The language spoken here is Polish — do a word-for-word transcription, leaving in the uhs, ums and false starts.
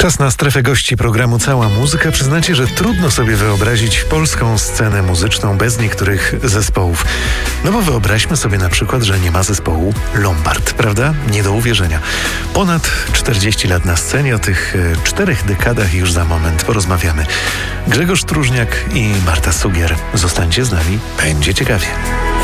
Czas na strefę gości programu Cała Muzyka. Przyznacie, że trudno sobie wyobrazić polską scenę muzyczną bez niektórych zespołów. No bo wyobraźmy sobie na przykład, że nie ma zespołu Lombard, prawda? Nie do uwierzenia. Ponad czterdzieści lat na scenie, o tych czterech dekadach już za moment porozmawiamy. Grzegorz Stróżniak i Marta Sugier. Zostańcie z nami, będzie ciekawie.